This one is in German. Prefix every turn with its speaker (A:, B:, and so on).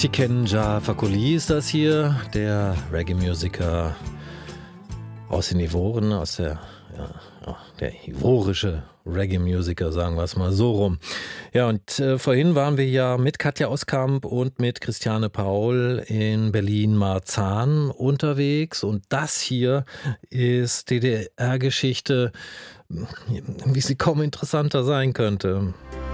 A: Tiken Jah Fakoly ist das hier, der Reggae-Musiker aus den Ivoren, der ivorische Reggae-Musiker, sagen wir es mal so rum. Ja, und vorhin waren wir ja mit Katja Oskamp und mit Christiane Paul in Berlin-Marzahn unterwegs. Und das hier ist DDR-Geschichte, wie sie kaum interessanter sein könnte.